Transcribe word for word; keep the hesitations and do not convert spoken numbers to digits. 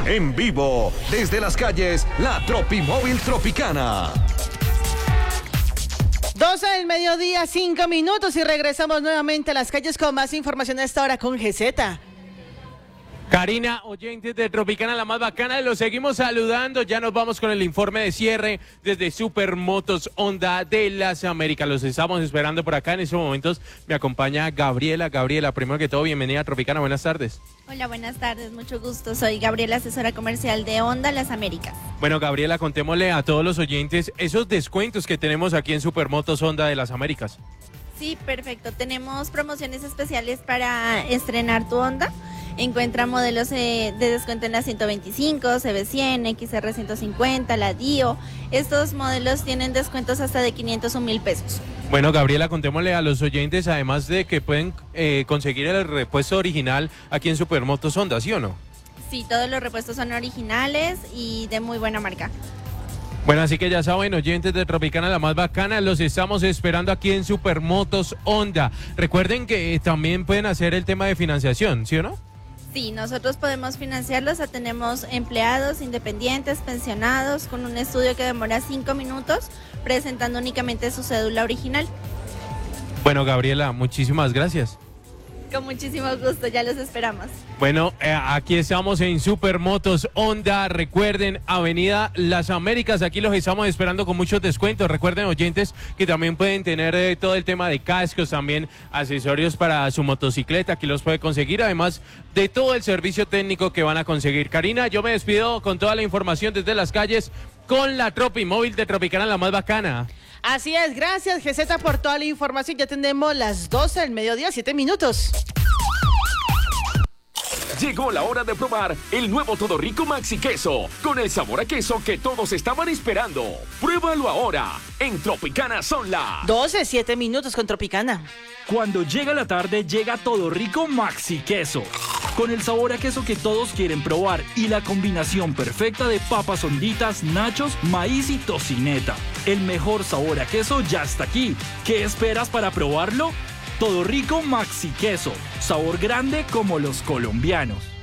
En vivo, desde las calles, la Tropimóvil Tropicana. doce del mediodía, cinco minutos y regresamos nuevamente a las calles con más información a esta hora con G Z. Karina, oyentes de Tropicana, la más bacana, los seguimos saludando. Ya nos vamos con el informe de cierre desde Supermotos Honda de las Américas. Los estamos esperando por acá. En estos momentos me acompaña Gabriela. Gabriela, primero que todo, bienvenida a Tropicana. Buenas tardes. Hola, buenas tardes, mucho gusto. Soy Gabriela, asesora comercial de Honda Las Américas. Bueno, Gabriela, contémosle a todos los oyentes esos descuentos que tenemos aquí en Supermotos Honda de las Américas. Sí, perfecto. Tenemos promociones especiales para estrenar tu Honda. Encuentra modelos eh, de descuento en la ciento veinticinco, C B cien, X R ciento cincuenta, la Dio. Estos modelos tienen descuentos hasta de quinientos un mil pesos. Bueno, Gabriela, contémosle a los oyentes, además de que pueden eh, conseguir el repuesto original aquí en Supermotos Honda, ¿sí o no? Sí, todos los repuestos son originales y de muy buena marca. Bueno, así que ya saben, oyentes de Tropicana, la más bacana, los estamos esperando aquí en Supermotos Honda. Recuerden que también pueden hacer el tema de financiación, ¿sí o no? Sí, nosotros podemos financiarlos, tenemos empleados, independientes, pensionados, con un estudio que demora cinco minutos, presentando únicamente su cédula original. Bueno, Gabriela, muchísimas gracias. Con muchísimo gusto, ya los esperamos. Bueno, eh, aquí estamos en Supermotos Honda, recuerden, Avenida Las Américas, aquí los estamos esperando con muchos descuentos. Recuerden, oyentes, que también pueden tener eh, todo el tema de cascos, también accesorios para su motocicleta, aquí los puede conseguir, además de todo el servicio técnico que van a conseguir. Karina, yo me despido con toda la información desde las calles con la Tropimóvil de Tropicana, la más bacana. Así es, gracias G Z por toda la información. Ya tenemos las doce del mediodía, siete minutos. Llegó la hora de probar el nuevo Todo Rico Maxi Queso, con el sabor a queso que todos estaban esperando. Pruébalo ahora, en Tropicana son las doce, siete minutos con Tropicana. Cuando llega la tarde, llega Todo Rico Maxi Queso, con el sabor a queso que todos quieren probar y la combinación perfecta de papas honditas, nachos, maíz y tocineta. El mejor sabor a queso ya está aquí. ¿Qué esperas para probarlo? Todo Rico Maxi Queso, sabor grande como los colombianos.